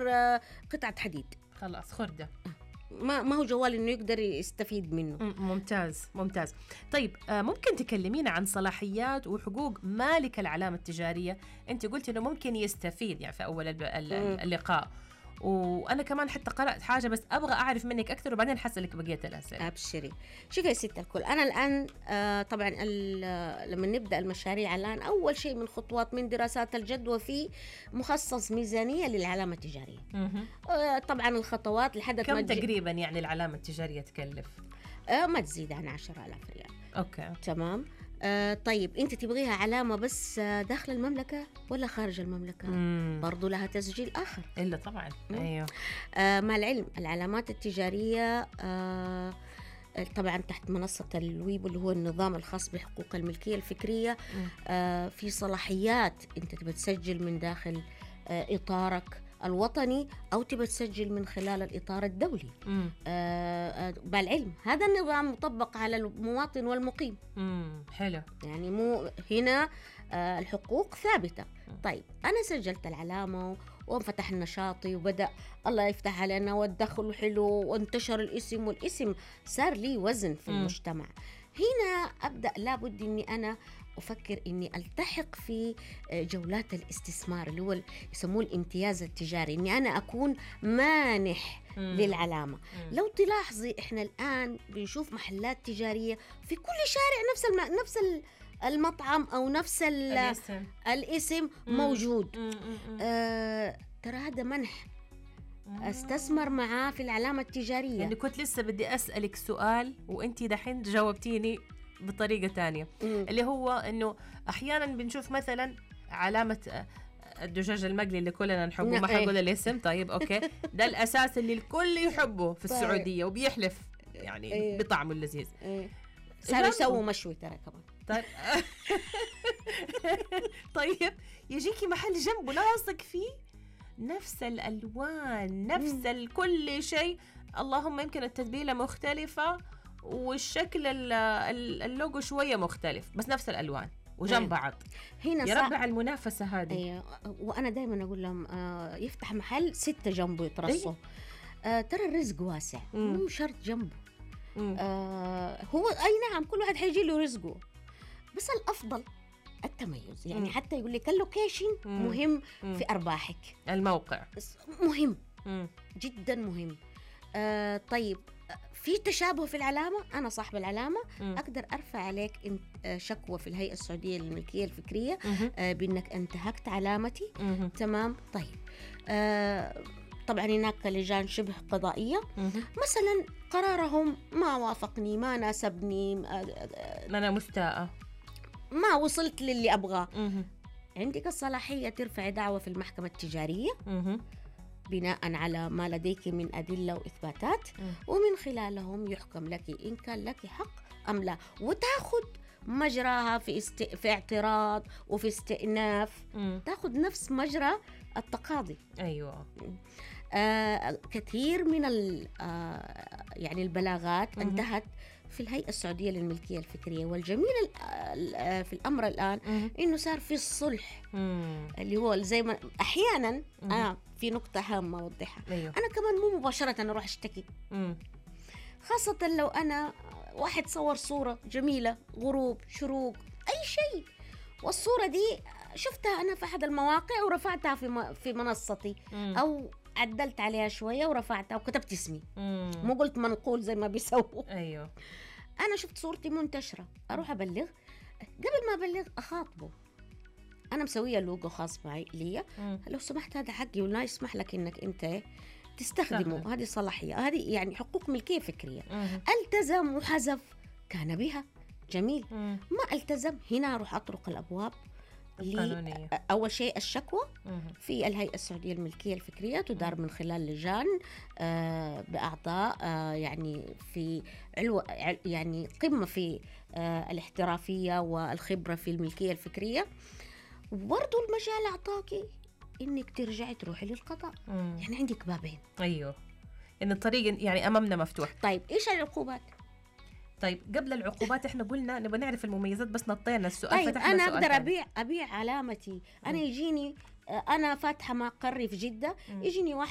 يعتبر قطعة حديد، خلاص خردة، ما هو جوال إنه يقدر يستفيد منه. ممتاز ممتاز. طيب ممكن تكلمينا عن صلاحيات وحقوق مالك العلامة التجارية؟ أنت قلت إنه ممكن يستفيد يعني في أول اللقاء، وأنا كمان حتى قرأت حاجة بس أبغى أعرف منك أكثر وبعدين حسألك بقية الأسئلة. أبشري. شوفي يا ست الكل، أنا الآن طبعا لما نبدأ المشاريع الآن أول شيء من خطوات من دراسات الجدوى في مخصص ميزانية للعلامة التجارية. طبعا الخطوات لحد كم تقريبا يعني العلامة التجارية تكلف؟ ما تزيد عن 10,000 ريال. أوكي تمام. طيب أنت تبغيها علامة بس داخل المملكة ولا خارج المملكة؟ برضو لها تسجيل آخر. إلا طبعا. أيوه. مع العلم العلامات التجارية طبعا تحت منصة الويب اللي هو النظام الخاص بحقوق الملكية الفكرية، في صلاحيات أنت تبى تسجل من داخل إطارك الوطني أو تبى تسجل من خلال الإطار الدولي. بالعلم هذا النظام مطبق على المواطن والمقيم. حلو. يعني مو هنا الحقوق ثابتة. طيب أنا سجلت العلامة وانفتح نشاطي وبدأ الله يفتح علينا والدخل حلو وانتشر الاسم، والاسم صار لي وزن في المجتمع. هنا أبدأ لابد أني أنا أفكر أني ألتحق في جولات الاستثمار اللي هو يسموه الامتياز التجاري، أني أنا أكون مانح للعلامة. لو تلاحظي إحنا الآن بنشوف محلات تجارية في كل شارع نفس المطعم أو نفس الاسم موجود. ترى هذا منح، استثمر معاه في العلامة التجارية. يعني كنت لسه بدي أسألك سؤال وانتي دحين جاوبتيني بطريقة تانية، اللي هو انه احيانا بنشوف مثلا علامة الدجاج المقلي اللي كلنا نحبه، ما حقول الاسم. طيب اوكي، ده الاساس اللي الكل يحبه في السعودية وبيحلف يعني بطعمه اللذيذ. صاروا يسووا مشوي ترى كمان. طيب يجيكي محل جنبه لاصق فيه نفس الألوان، نفس كل شيء، اللهم يمكن التتبيلة مختلفة والشكل اللوجو شوية مختلف، بس نفس الألوان وجنب بعض. هنا يا رب على المنافسة هذه. وأنا دايما أقول لهم يفتح محل 6 جنبه يترصوا. ترى الرزق واسع، مو شرط جنبه. هو أي نعم كل واحد حيجي له رزقه، بس الأفضل التميز. يعني حتى يقول لك اللوكيشن مهم في أرباحك، الموقع مهم جدا مهم. طيب في تشابه في العلامة، أنا صاحب العلامة أقدر أرفع عليك شكوى في الهيئة السعودية للملكية الفكرية بأنك انتهكت علامتي. تمام. طيب طبعا هناك لجان شبه قضائية، مثلا قرارهم ما وافقني، ما ناسبني، أنا مستاءة، ما وصلت للي أبغاه. عندك الصلاحية ترفع دعوة في المحكمة التجارية بناء على ما لديك من أدلة وإثباتات، ومن خلالهم يحكم لك إن كان لك حق أم لا، وتأخذ مجراها في اعتراض وفي استئناف، تأخذ نفس مجرى التقاضي. أيوة. كثير من يعني البلاغات انتهت في الهيئة السعودية للملكية الفكرية. والجميل في الأمر الآن إنه صار في الصلح، اللي هو زي ما أحيانا في نقطة هامة أوضحها. أيوه. أنا كمان مو مباشرة أروح أشتكي، خاصة لو أنا واحد صور صورة جميلة، غروب، شروق، أي شيء، والصورة دي شفتها أنا في أحد المواقع ورفعتها في منصتي، أو عدلت عليها شوية ورفعتها وكتبت اسمي، مو قلت منقول زي ما بيسووا. أيوه. أنا شفت صورتي منتشرة، أروح أبلغ. قبل ما أبلغ أخاطبه، أنا مسوية لوجو خاص معي لي، لو سمحت هذا حقي ولا يسمح لك إنك أنت تستخدمه، هذه صلاحية، هذه يعني حقوق ملكية فكرية. التزم وحذف كان بها جميل، ما التزم هنا أروح أطرق الأبواب القانونية. أول شيء الشكوى في الهيئة السعودية للملكية الفكرية تدار من خلال لجان بأعضاء يعني في يعني قمة في الاحترافية والخبرة في الملكية الفكرية. وبرضو المجال أعطاكي إنك ترجعي تروحي للقضاء. يعني عندك بابين. أيوه، إن الطريق يعني أمامنا مفتوح. طيب إيش العقوبات؟ طيب قبل العقوبات إحنا قلنا نبغى نعرف المميزات، بس نطينا السؤال. طيب أنا أقدر أبيع علامتي. أنا يجيني أنا فاتحة مقري في جدة، يجيني واحد